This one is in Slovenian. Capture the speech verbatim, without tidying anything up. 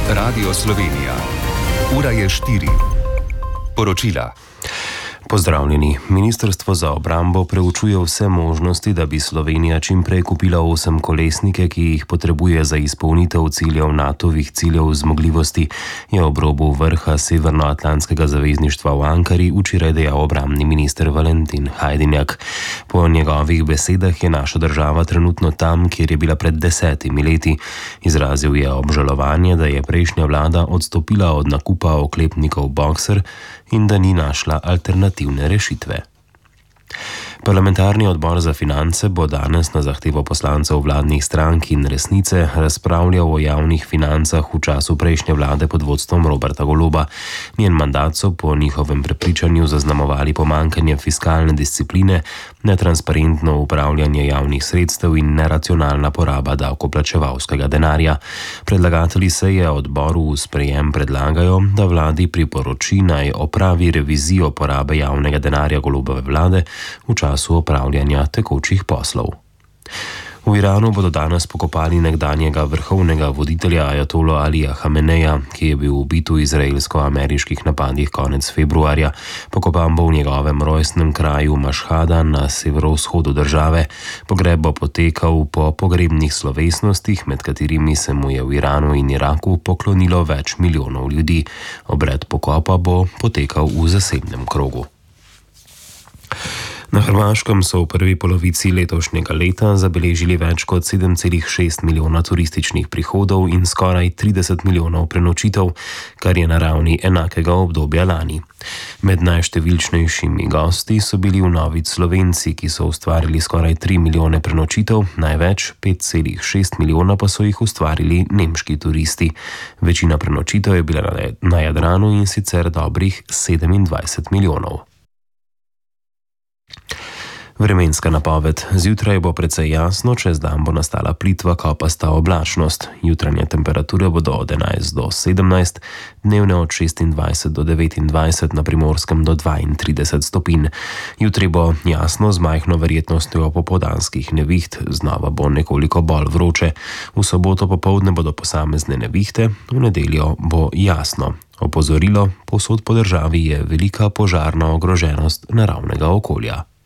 Radio Slovenija. Ura je štiri. Poročila. Pozdravljeni. Ministrstvo za obrambo preučuje vse možnosti, da bi Slovenija čim prej kupila osem kolesnike, ki jih potrebuje za izpolnitev ciljev natovih ciljev zmogljivosti, je ob robu vrha Severnoatlantskega zavezništva v Ankari včeraj dejal obrambni minister Valentin Hajdinjak. Po njegovih besedah je naša država trenutno tam, kjer je bila pred desetimi leti. Izrazil je obžalovanje, da je prejšnja vlada odstopila od nakupa oklepnikov Boxer in da ni našla alternativne rešitve. Parlamentarni odbor za finance bo danes na zahtevo poslancev vladnih strank in Resnice razpravljal o javnih financah v času prejšnje vlade pod vodstvom Roberta Goloba. Njen mandat so po njihovem prepričanju zaznamovali pomanjkanje fiskalne discipline, netransparentno upravljanje javnih sredstev in neracionalna poraba davkoplačevalskega denarja. Predlagatelji seje odboru v sprejem predlagajo, da vladi priporoči naj opravi revizijo porabe javnega denarja Golobove vlade v času opravljanja tekočih poslov. V Iranu bodo danes pokopali nekdanjega vrhovnega voditelja ajatolo Alija Hameneja, ki je bil ubit v izraelsko-ameriških napadih konec februarja. Pokopan bo v njegovem rojstnem kraju Mašhada na severovzhodu države. Pogreb bo potekal po pogrebnih slovesnostih, med katerimi se mu je v Iranu in Iraku poklonilo več milijonov ljudi. Obred pokopa bo potekal v zasebnem krogu. Na Hrvaškem so v prvi polovici letošnjega leta zabeležili več kot sedem celih šest milijona turističnih prihodov in skoraj trideset milijonov prenočitev, kar je na ravni enakega obdobja lani. Med najštevilčnejšimi gosti so bili vnovič Slovenci, ki so ustvarili skoraj tri milijone prenočitev, največ pet celih šest milijona pa so jih ustvarili nemški turisti. Večina prenočitev je bila na Jadranu in sicer dobrih sedemindvajset milijonov. Vremenska napoved. Zjutraj bo precej jasno, čez dan bo nastala plitva kopasta oblačnost. Jutranje temperature bodo od enajst do sedemnajst, dnevne od šestindvajset do devetindvajset, na Primorskem do dvaintrideset stopinj. Jutri bo jasno z majhno verjetnostjo popoldanskih neviht, znova bo nekoliko bolj vroče. V soboto popoldne bodo posamezne nevihte, v nedeljo bo jasno. Opozorilo, povsod po državi je velika požarna ogroženost naravnega okolja.